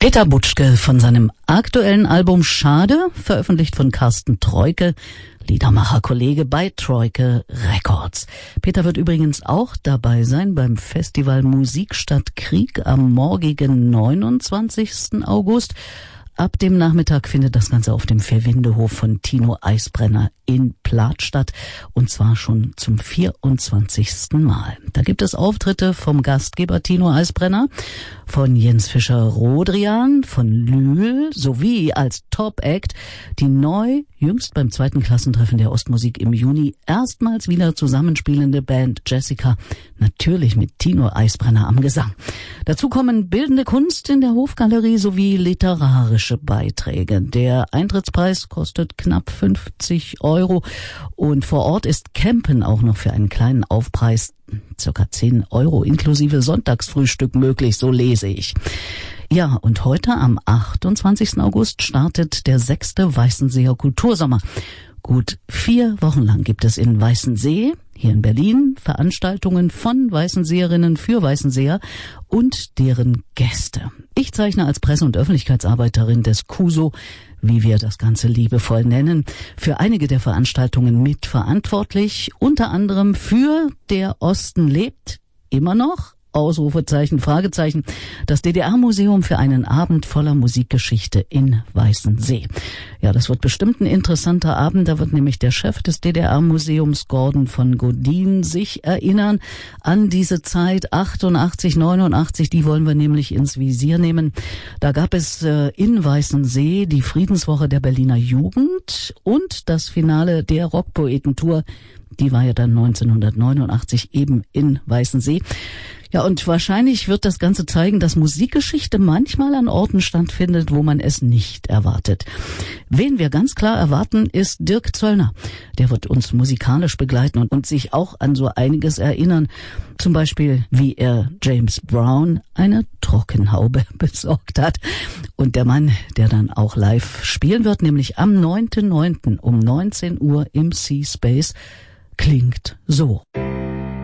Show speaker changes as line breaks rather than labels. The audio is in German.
Peter Butschke von seinem aktuellen Album Schade, veröffentlicht von Carsten Troike, Liedermacher-Kollege bei Troike Records. Peter wird übrigens auch dabei sein beim Festival Musik statt Krieg am morgigen 29. August. Ab dem Nachmittag findet das Ganze auf dem Verwindehof von Tino Eisbrenner in Plath statt, und zwar schon zum 24. Mal. Da gibt es Auftritte vom Gastgeber Tino Eisbrenner, von Jens Fischer-Rodrian, von Lühl sowie als Top-Act die neu, jüngst beim 2. Klassentreffen der Ostmusik im Juni, erstmals wieder zusammenspielende Band Jessica, natürlich mit Tino Eisbrenner am Gesang. Dazu kommen bildende Kunst in der Hofgalerie sowie literarische Beiträge. Der Eintrittspreis kostet knapp 50 € und vor Ort ist Campen auch noch für einen kleinen Aufpreis, circa 10 € inklusive Sonntagsfrühstück möglich, so lese ich. Ja, und heute am 28. August startet der 6. Weißenseer Kultursommer. Gut 4 Wochen lang gibt es in Weißensee, hier in Berlin, Veranstaltungen von Weißenseherinnen für Weißenseher und deren Gäste. Ich zeichne als Presse- und Öffentlichkeitsarbeiterin des KUSO, wie wir das Ganze liebevoll nennen, für einige der Veranstaltungen mitverantwortlich, unter anderem für Der Osten lebt, immer noch, Ausrufezeichen, Fragezeichen, das DDR-Museum für einen Abend voller Musikgeschichte in Weißensee. Ja, das wird bestimmt ein interessanter Abend. Da wird nämlich der Chef des DDR-Museums, Gordon von Godin, sich erinnern an diese Zeit 88, 89. Die wollen wir nämlich ins Visier nehmen. Da gab es in Weißensee die Friedenswoche der Berliner Jugend und das Finale der Rockpoetentour. Die war ja dann 1989 eben in Weißensee. Ja, und wahrscheinlich wird das Ganze zeigen, dass Musikgeschichte manchmal an Orten stattfindet, wo man es nicht erwartet. Wen wir ganz klar erwarten, ist Dirk Zöllner. Der wird uns musikalisch begleiten und sich auch an so einiges erinnern. Zum Beispiel, wie er James Brown eine Trockenhaube besorgt hat. Und der Mann, der dann auch live spielen wird, nämlich am 9.9. um 19 Uhr im Sea Space, klingt so.